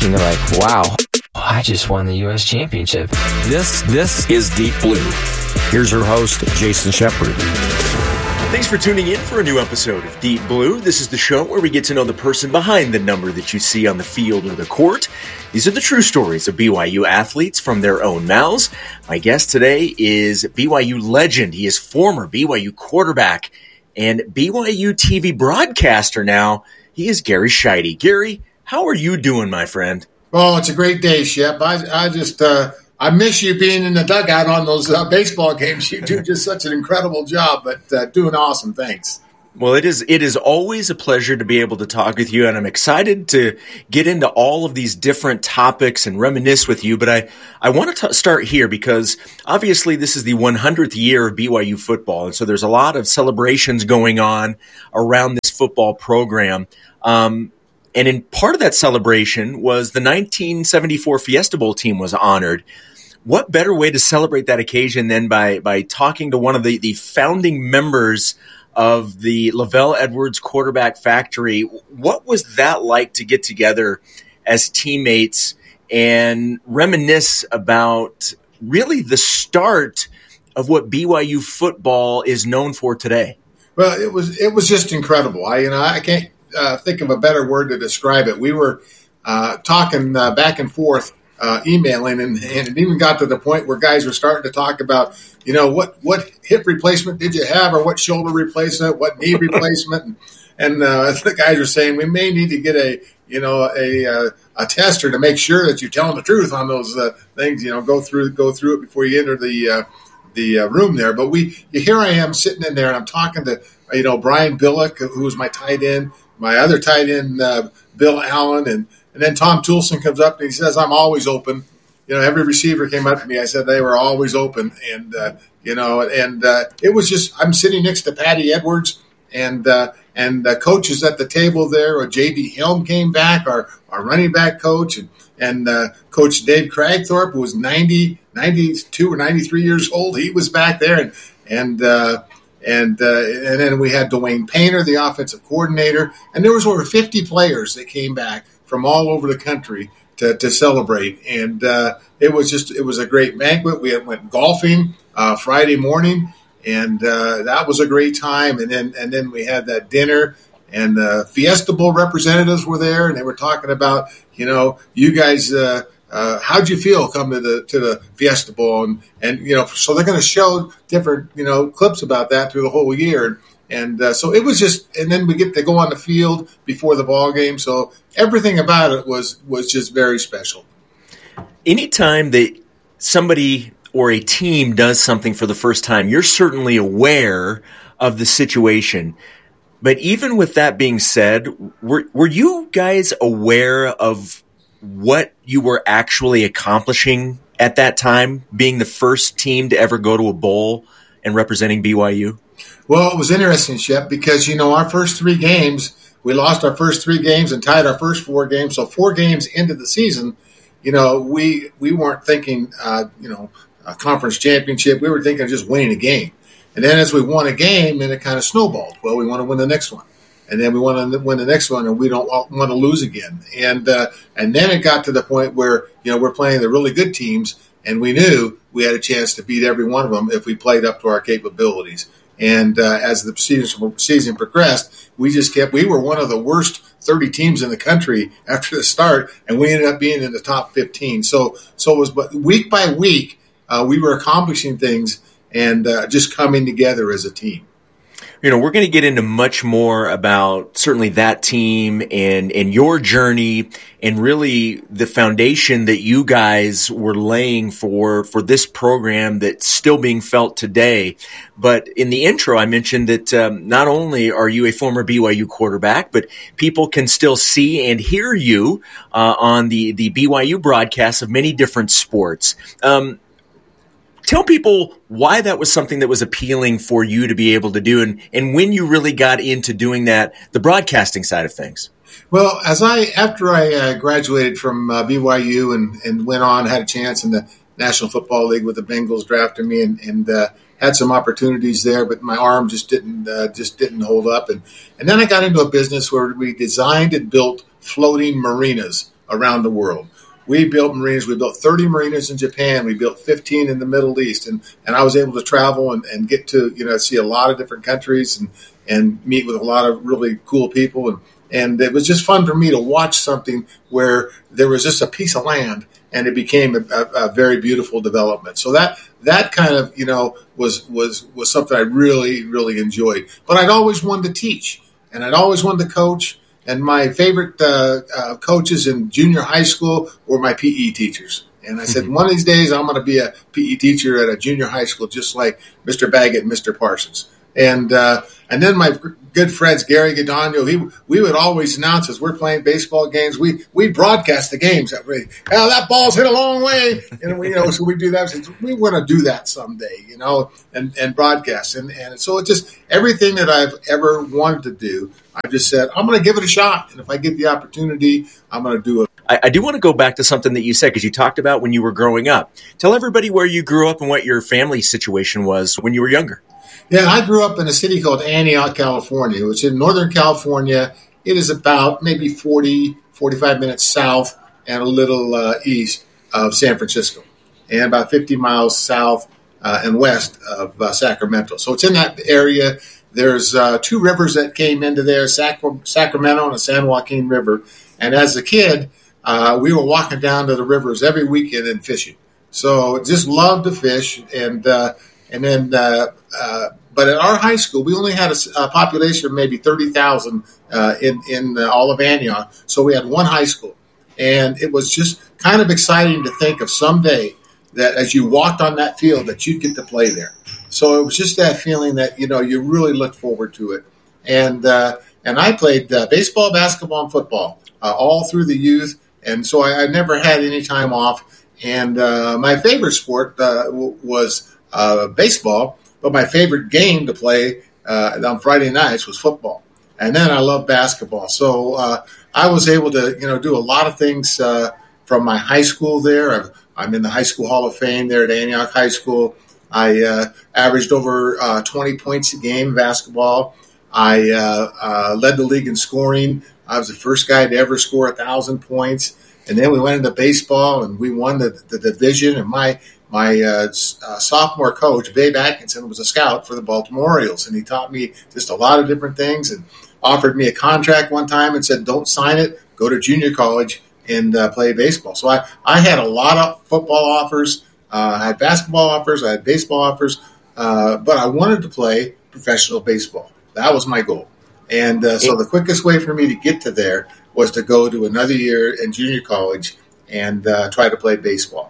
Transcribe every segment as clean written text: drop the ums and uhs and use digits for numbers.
thinking like, wow, I just won the U.S. championship. This is Deep Blue. Here's your host, Jason Shepard. Thanks for tuning in for a new episode of Deep Blue. This is the show where we get to know the person behind the number that you see on the field or the court. These are the true stories of BYU athletes from their own mouths. My guest today is BYU legend. He is former BYU quarterback and BYU TV broadcaster now. He is Gary Sheide. Gary, how are you doing, my friend? Oh, it's a great day, Shep. I miss you being in the dugout on those baseball games. You do just such an incredible job, but doing awesome. Thanks. Well, it is always a pleasure to be able to talk with you, and I'm excited to get into all of these different topics and reminisce with you. But I want to start here because obviously this is the 100th year of BYU football, and so there's a lot of celebrations going on around this football program. And in part of that celebration was the 1974 Fiesta Bowl team was honored. What better way to celebrate that occasion than by talking to one of the founding members of the Lavelle Edwards Quarterback Factory? What was that like to get together as teammates and reminisce about really the start of what BYU football is known for today? Well, it was just incredible. I can't think of a better word to describe it. We were talking back and forth, emailing, and it even got to the point where guys were starting to talk about, what hip replacement did you have, or what shoulder replacement, what knee replacement, and the guys were saying we may need to get a tester to make sure that you're telling the truth on those things. Go through it before you enter the room there. But here I am sitting in there, and I'm talking to Brian Billick, who was my tight end. My other tight end, Bill Allen, and then Tom Toulson comes up and he says, "I'm always open." Every receiver came up to me. I said they were always open, and it was just I'm sitting next to Patty Edwards, and the coaches at the table there. Or J.D. Helm came back, our running back coach, and Coach Dave Cragthorpe, who was 92 or 93 years old. He was back there, and then we had Dwayne Painter, the offensive coordinator, and there was over 50 players that came back from all over the country to celebrate. And it was a great banquet. We went golfing Friday morning, and that was a great time. And then we had that dinner, and the Fiesta Bowl representatives were there, and they were talking about, you guys. How'd you feel coming to the Fiesta Bowl? And so they're going to show different, clips about that through the whole year. And so it was just, and then we get to go on the field before the ball game. So everything about it was just very special. Anytime that somebody or a team does something for the first time, you're certainly aware of the situation. But even with that being said, were you guys aware of what you were actually accomplishing at that time, being the first team to ever go to a bowl and representing BYU? Well, it was interesting, Shep, because, our first 3 games, we lost our first 3 games and tied our first 4 games. So 4 games into the season, we weren't thinking, a conference championship. We were thinking of just winning a game. And then as we won a game, then it kind of snowballed. Well, we want to win the next one. And then we want to win the next one, and we don't want to lose again. And then it got to the point where we're playing the really good teams, and we knew we had a chance to beat every one of them if we played up to our capabilities. And as the season progressed, we were one of the worst 30 teams in the country after the start, and we ended up being in the top 15. So it was, but week by week, we were accomplishing things and just coming together as a team. We're going to get into much more about certainly that team and your journey and really the foundation that you guys were laying for this program that's still being felt today. But in the intro, I mentioned that not only are you a former BYU quarterback, but people can still see and hear you on the BYU broadcasts of many different sports. Tell people why that was something that was appealing for you to be able to do and when you really got into doing that, the broadcasting side of things. Well, after I graduated from BYU and went on, had a chance in the National Football League with the Bengals, drafted me and had some opportunities there, but my arm just didn't hold up. And then I got into a business where we designed and built floating marinas around the world. We built marinas. We built 30 marinas in Japan. We built 15 in the Middle East. And I was able to travel and get to, see a lot of different countries and meet with a lot of really cool people. And it was just fun for me to watch something where there was just a piece of land and it became a very beautiful development. So that kind of, was something I really, really enjoyed. But I'd always wanted to teach and I'd always wanted to coach. And my favorite coaches in junior high school were my PE teachers. And I said, one of these days I'm going to be a PE teacher at a junior high school, just like Mr. Baggett and Mr. Parsons. And then my good friends, Gary Gadagno, we would always announce as we're playing baseball games, we broadcast the games. That ball's hit a long way. And so we do that. We want to do that someday, and broadcast. And so it's just everything that I've ever wanted to do, I just said, I'm going to give it a shot. And if I get the opportunity, I'm going to do it. I do want to go back to something that you said, because you talked about when you were growing up. Tell everybody where you grew up and what your family situation was when you were younger. Yeah, I grew up in a city called Antioch, California, which is in Northern California. It is about maybe 40, 45 minutes south and a little east of San Francisco, and about 50 miles south and west of Sacramento. So it's in that area. There's two rivers that came into there, Sacramento and the San Joaquin River. And as a kid, we were walking down to the rivers every weekend and fishing. So just loved to fish. But at our high school, we only had a population of maybe 30,000 in all of Antioch. So we had one high school. And it was just kind of exciting to think of someday that as you walked on that field that you'd get to play there. So it was just that feeling that, you really looked forward to it. And I played baseball, basketball, and football all through the youth. And so I never had any time off. And my favorite sport was baseball. But my favorite game to play on Friday nights was football. And then I love basketball. So I was able to, do a lot of things from my high school there. I'm in the High School Hall of Fame there at Antioch High School. I averaged over 20 points a game in basketball. I led the league in scoring. I was the first guy to ever score 1,000 points. And then we went into baseball and we won the division. And my sophomore coach, Babe Atkinson, was a scout for the Baltimore Orioles, and he taught me just a lot of different things and offered me a contract one time and said, don't sign it, go to junior college and play baseball. So I had a lot of football offers. I had basketball offers. I had baseball offers. But I wanted to play professional baseball. That was my goal. And so the quickest way for me to get to there was to go to another year in junior college and try to play baseball.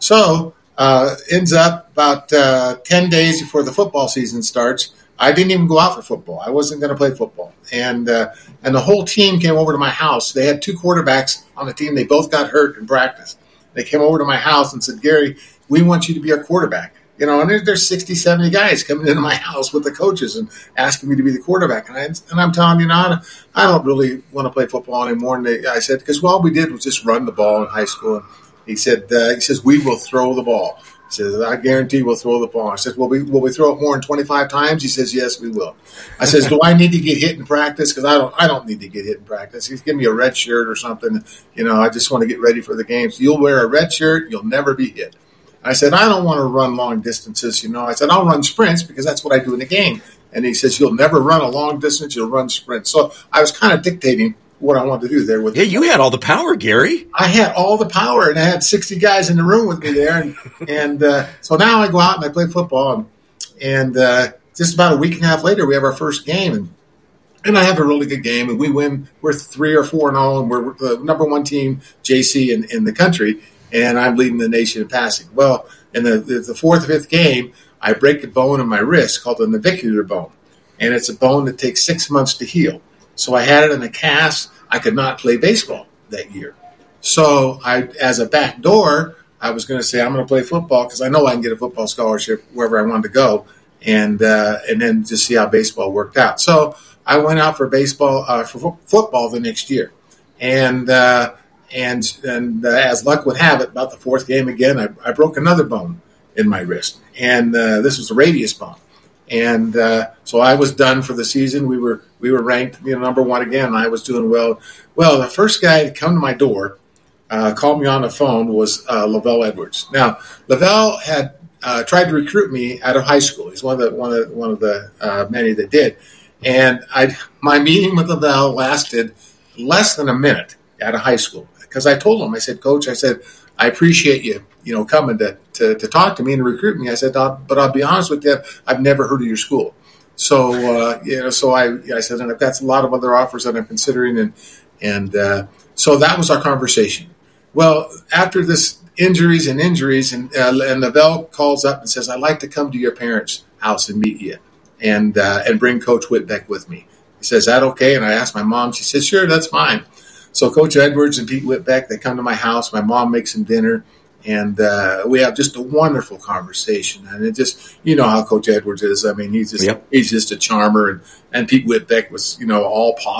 So ends up about 10 days before the football season starts, I didn't even go out for football. I wasn't going to play football. And the whole team came over to my house. They had two quarterbacks on the team. They both got hurt in practice. They came over to my house and said, Gary, we want you to be our quarterback. And there's 60, 70 guys coming into my house with the coaches and asking me to be the quarterback. And I'm telling you now, I don't really want to play football anymore. And I said, because all we did was just run the ball in high school. And he says, we will throw the ball. He says, I guarantee we'll throw the ball. I said, will we throw it more than 25 times? He says, yes, we will. I says, do I need to get hit in practice? Because I don't need to get hit in practice. He's giving me a red shirt or something. I just want to get ready for the games. You'll wear a red shirt. You'll never be hit. I said, I don't want to run long distances. I said, I'll run sprints because that's what I do in the game. And he says, you'll never run a long distance. You'll run sprints. So I was kind of dictating what I wanted to do there. You had all the power, Gary. I had all the power, and I had 60 guys in the room with me there. And so now I go out and I play football. And just about a week and a half later, we have our first game. And I have a really good game, and we win. We're 3 or 4-0, and we're the number one team, JC, in the country. And I'm leading the nation in passing. Well, in the fourth or fifth game, I break a bone in my wrist called the navicular bone. And it's a bone that takes 6 months to heal. So I had it in a cast. I could not play baseball that year. So as a back door, I was going to say I'm going to play football because I know I can get a football scholarship wherever I wanted to go, and then just see how baseball worked out. So I went out for football the next year, and as luck would have it, about the fourth game again, I broke another bone in my wrist, and this was a radius bone. And so I was done for the season. We were ranked number one again, and I was doing well. Well, the first guy to come to my door called me on the phone was Lavelle Edwards. Now, Lavelle had tried to recruit me out of high school. He's one of the many that did. And my meeting with Lavelle lasted less than a minute out of high school, because I told him, I said, Coach, I said, I appreciate you, coming to talk to me and recruit me. I said, but I'll be honest with you, I've never heard of your school. So, so I said, and I've got a lot of other offers that I'm considering. And so that was our conversation. Well, after this injuries, and Lavelle calls up and says, I'd like to come to your parents' house and meet you and bring Coach Whitbeck with me. He says, is that okay? And I asked my mom. She says, sure, that's fine. So Coach Edwards and Pete Whitbeck, they come to my house. My mom makes them dinner, and we have just a wonderful conversation. And it just, how Coach Edwards is. I mean, he's just a charmer, and Pete Whitbeck was, all positive.